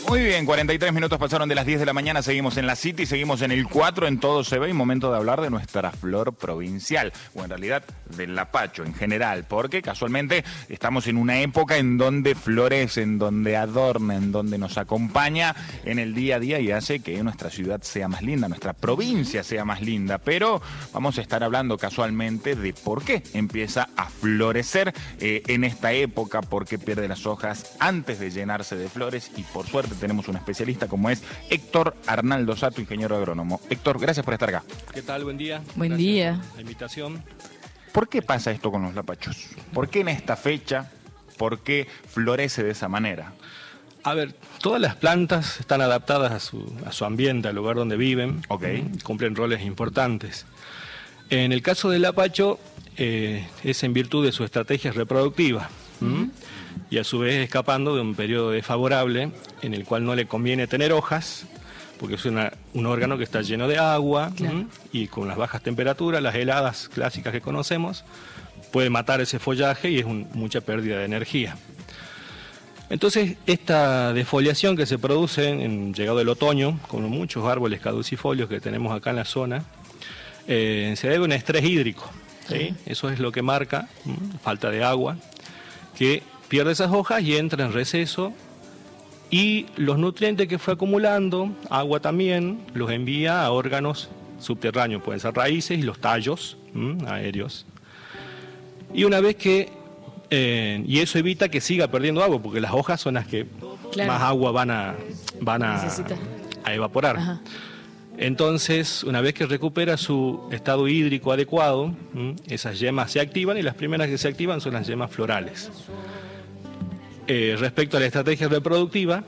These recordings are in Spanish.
Muy bien, 43 minutos pasaron de las 10 de la mañana, seguimos en la City, seguimos en el 4, en Todo se ve, y momento de hablar de nuestra flor provincial, o en realidad del lapacho en general, porque casualmente estamos en una época en donde florece, en donde adorna, en donde nos acompaña en el día a día y hace que nuestra ciudad sea más linda, nuestra provincia sea más linda, pero vamos a estar hablando casualmente de por qué empieza a florecer en esta época, por qué pierde las hojas antes de llenarse de flores, y por suerte tenemos un especialista como es Héctor Arnaldo Sato, ingeniero agrónomo. Héctor, gracias por estar acá. ¿Qué tal? Buen día. Buen Gracias día. por la invitación. ¿Por qué pasa esto con los lapachos? ¿Por qué en esta fecha? ¿Por qué florece de esa manera? A ver, todas las plantas están adaptadas a su ambiente, al lugar donde viven. Ok. Cumplen roles importantes. En el caso del lapacho, es en virtud de su estrategia reproductiva. Y a su vez escapando de un periodo desfavorable en el cual no le conviene tener hojas, porque es un órgano que está lleno de agua. Claro. Y con las bajas temperaturas, las heladas clásicas que conocemos, puede matar ese follaje y es mucha pérdida de energía. Entonces, esta defoliación que se produce en llegado el otoño, con muchos árboles caducifolios que tenemos acá en la zona, se debe a un estrés hídrico, ¿sí? Eso es lo que marca falta de agua, que pierde esas hojas y entra en receso, y los nutrientes que fue acumulando, agua también, los envía a órganos subterráneos, pueden ser raíces y los tallos aéreos. Y una vez que y eso evita que siga perdiendo agua, porque las hojas son las que Claro. más agua van a Necesita. evaporar. Ajá. Entonces, una vez que recupera su estado hídrico adecuado, esas yemas se activan, y las primeras que se activan son las yemas florales. Respecto a la estrategia reproductiva,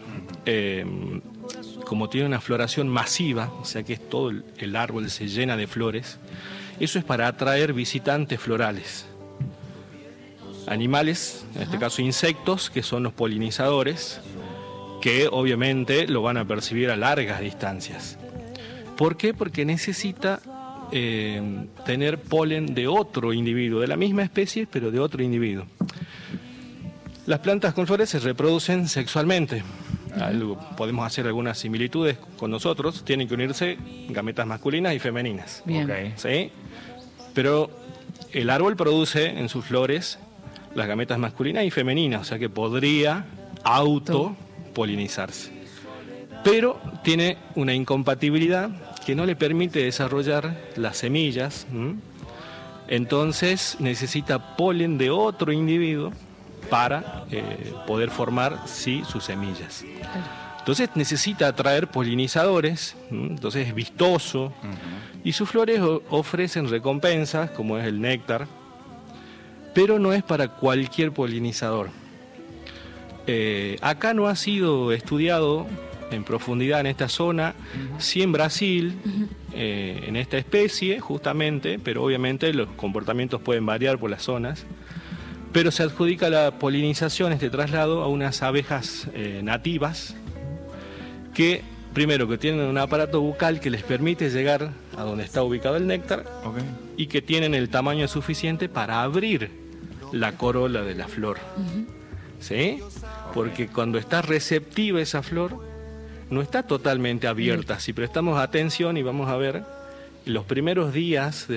como tiene una floración masiva, o sea que todo el árbol se llena de flores, eso es para atraer visitantes florales. Animales, en este caso insectos, que son los polinizadores, que obviamente lo van a percibir a largas distancias. ¿Por qué? Porque necesita tener polen de otro individuo, de la misma especie, pero de otro individuo. Las plantas con flores se reproducen sexualmente. Podemos hacer algunas similitudes con nosotros. Tienen que unirse gametas masculinas y femeninas. Bien. Ok. ¿Sí? Pero el árbol produce en sus flores las gametas masculinas y femeninas, o sea que podría autopolinizarse. Pero tiene una incompatibilidad que no le permite desarrollar las semillas. Entonces necesita polen de otro individuo para poder formar sus semillas. Entonces necesita atraer polinizadores, entonces es vistoso, y sus flores ofrecen recompensas, como es el néctar, pero no es para cualquier polinizador. Acá no ha sido estudiado en profundidad en esta zona, sí en Brasil, en esta especie justamente, pero obviamente los comportamientos pueden variar por las zonas, pero se adjudica la polinización, este traslado, a unas abejas nativas que, primero, que tienen un aparato bucal que les permite llegar a donde está ubicado el néctar, Okay. y que tienen el tamaño suficiente para abrir la corola de la flor. ¿Sí? Porque cuando está receptiva esa flor, no está totalmente abierta. Si prestamos atención y vamos a ver, los primeros días